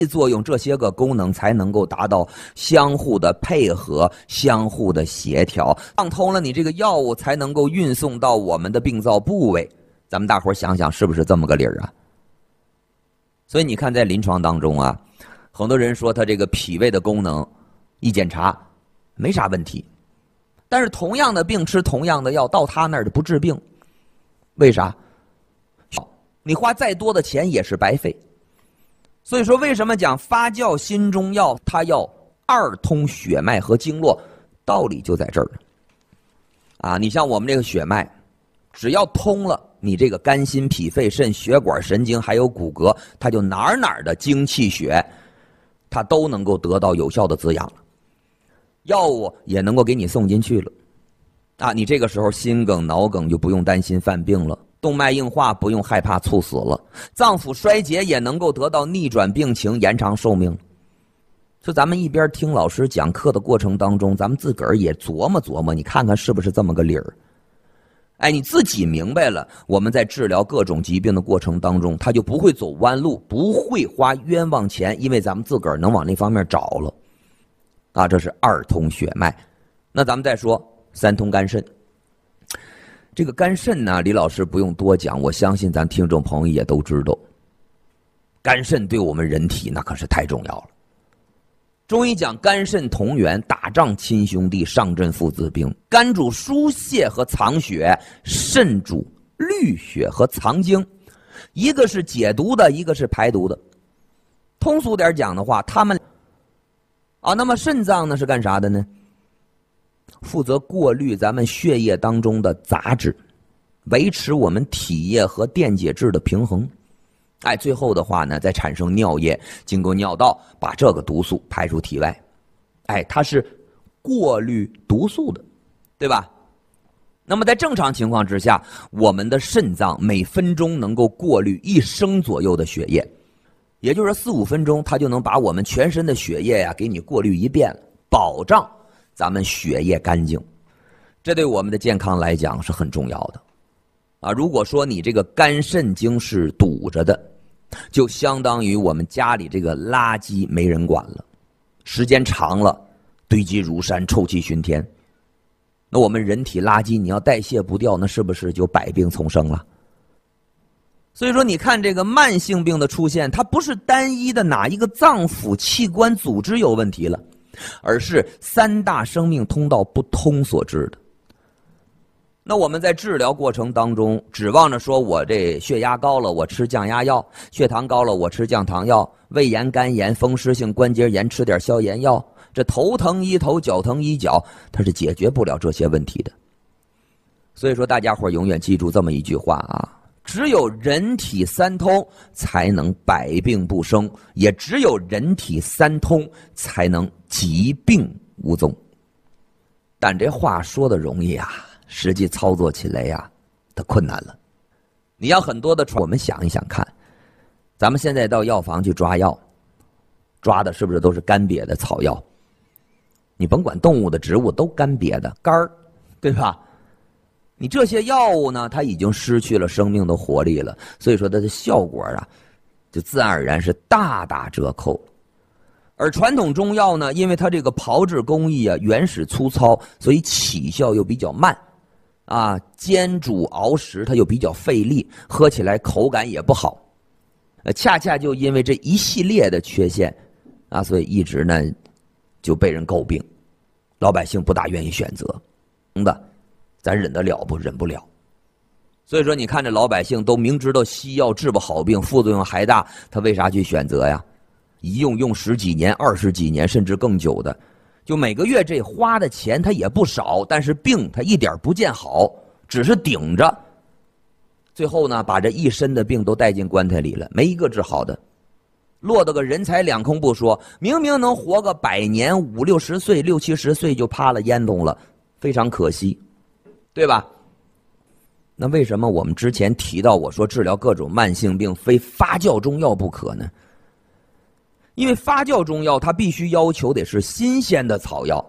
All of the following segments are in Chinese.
作用，这些个功能才能够达到相互的配合、相互的协调，畅通了你这个药物才能够运送到我们的病灶部位。咱们大伙想想是不是这么个理儿啊？所以你看在临床当中啊，很多人说他这个脾胃的功能一检查没啥问题，但是同样的病吃同样的药，到他那儿就不治病，为啥？你花再多的钱也是白费。所以说为什么讲发酵新中药它要二通血脉和经络，道理就在这儿啊！你像我们这个血脉，只要通了，你这个肝心脾肺肾血管神经还有骨骼，它就哪儿的精气血它都能够得到有效的滋养了，药物也能够给你送进去了啊！你这个时候心梗脑梗就不用担心犯病了，动脉硬化不用害怕猝死了，脏腑衰竭也能够得到逆转病情，延长寿命。就咱们一边听老师讲课的过程当中，咱们自个儿也琢磨琢磨，你看看是不是这么个理儿？哎，你自己明白了，我们在治疗各种疾病的过程当中，他就不会走弯路，不会花冤枉钱，因为咱们自个儿能往那方面找了。啊，这是二通血脉。那咱们再说三通肝肾。这个肝肾呢，李老师不用多讲，我相信咱听众朋友也都知道，肝肾对我们人体那可是太重要了。中医讲肝肾同源，打仗亲兄弟，上阵父子兵。肝主疏泄和藏血，肾主滤血和藏精，一个是解毒的，一个是排毒的。通俗点讲的话，他们那么肾脏呢是干啥的呢？负责过滤咱们血液当中的杂质，维持我们体液和电解质的平衡。哎，最后的话呢，再产生尿液，经过尿道把这个毒素排出体外。哎，它是过滤毒素的，对吧？那么在正常情况之下，我们的肾脏每分钟能够过滤1升左右的血液，也就是4、5分钟，它就能把我们全身的血液给你过滤一遍，保障咱们血液干净。这对我们的健康来讲是很重要的啊！如果说你这个肝肾经是堵着的，就相当于我们家里这个垃圾没人管了，时间长了堆积如山，臭气熏天。那我们人体垃圾你要代谢不掉，那是不是就百病丛生了？所以说你看这个慢性病的出现，它不是单一的哪一个脏腑器官组织有问题了，而是3大生命通道不通所致的。那我们在治疗过程当中，指望着说我这血压高了我吃降压药，血糖高了我吃降糖药，胃炎肝炎风湿性关节炎吃点消炎药，这头疼医头脚疼医脚，它是解决不了这些问题的。所以说大家伙永远记住这么一句话啊，只有人体3通才能百病不生，也只有人体3通才能疾病无踪。但这话说的容易啊，实际操作起来呀，它困难了。你要很多的我们想一想看，咱们现在到药房去抓药，抓的是不是都是干瘪的草药？你甭管动物的植物都干瘪的干儿，对吧？你这些药物呢，它已经失去了生命的活力了，所以说它的效果啊，就自然而然是大打折扣。而传统中药呢，因为它这个炮制工艺啊原始粗糙，所以起效又比较慢。啊，煎煮熬食它又比较费力，喝起来口感也不好，恰恰就因为这一系列的缺陷，啊，所以一直呢就被人诟病，老百姓不大愿意选择，咱忍得了不？忍不了。所以说，你看这老百姓都明知道西药治不好病，副作用还大，他为啥去选择呀？一用10几年、20几年，甚至更久的。就每个月这花的钱他也不少，但是病他一点不见好，只是顶着，最后呢把这一身的病都带进棺材里了，没一个治好的，落得个人财两空不说，明明能活个100年，50、60岁、60、70岁就趴了烟囱了，非常可惜，对吧？那为什么我们之前提到我说治疗各种慢性病非发酵中药不可呢？因为发酵中药它必须要求得是新鲜的草药，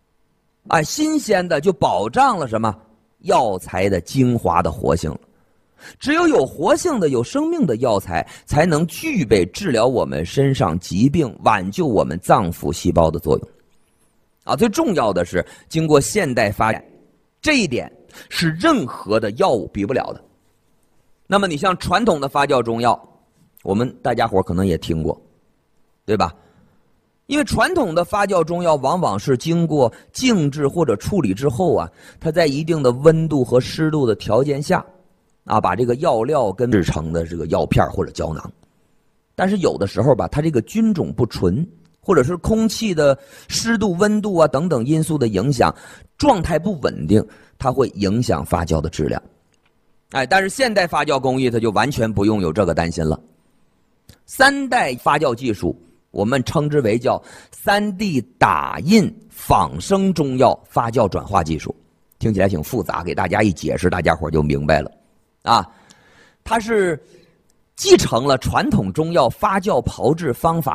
新鲜的就保障了什么？药材的精华的活性了。 只有有活性的、有生命的药材，才能具备治疗我们身上疾病、挽救我们脏腑细胞的作用。最重要的是，经过现代发展，这一点是任何的药物比不了的。那么你像传统的发酵中药，我们大家伙可能也听过，对吧？因为传统的发酵中药往往是经过静置或者处理之后它在一定的温度和湿度的条件下把这个药料跟制成的这个药片或者胶囊。但是有的时候它这个菌种不纯，或者是空气的湿度、温度等等因素的影响，状态不稳定，它会影响发酵的质量。但是现代发酵工艺它就完全不用有这个担心了。3代发酵技术我们称之为叫3D 打印仿生中药发酵转化技术，听起来挺复杂，给大家一解释，大家伙就明白了。它是继承了传统中药发酵炮制方法